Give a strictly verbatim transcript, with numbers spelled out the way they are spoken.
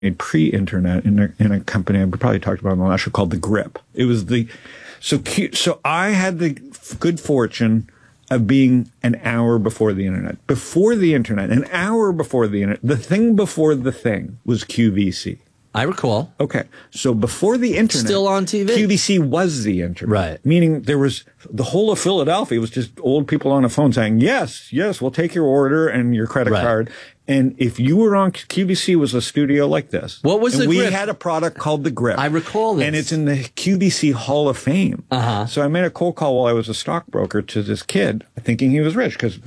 pre-internet in a, in a company I probably talked about on the last show called The Grip. It was the so Q, so I had the good fortune of being an hour before the internet. Before the internet, an hour before the internet, the thing before the thing was Q V C. I recall. Okay, so before the internet, still on T V. Q V C was the internet, right? Meaning there was the whole of Philadelphia was just old people on a phone saying, "Yes, yes, we'll take your order and your credit right. card." And if you were on Q V C, was a studio like this. What was and the we Grip? had a product called The Grip. I recall this, and it's in the Q V C Hall of Fame. Uh huh. So I made a cold call while I was a stockbroker to this kid, thinking he was rich because